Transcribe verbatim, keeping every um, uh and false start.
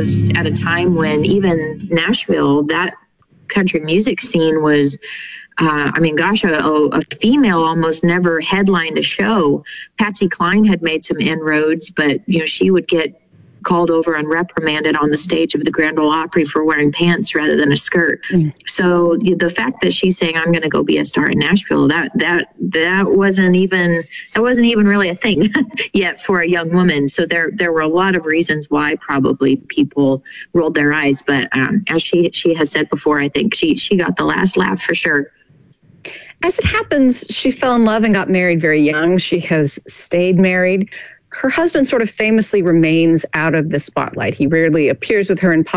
was at a time when even Nashville, that country music scene was, uh, I mean, gosh, a, a female almost never headlined a show. Patsy Cline had made some inroads, but, you know, she would get called over and reprimanded on the stage of the Grand Ole Opry for wearing pants rather than a skirt. Mm. So the, the fact that she's saying, I'm going to go be a star in Nashville, that that that wasn't even that wasn't even really a thing yet for a young woman. So there there were a lot of reasons why probably people rolled their eyes. But um, as she she has said before, I think she she got the last laugh for sure. As it happens, she fell in love and got married very young. She has stayed married. Her husband sort of famously remains out of the spotlight. He rarely appears with her in public.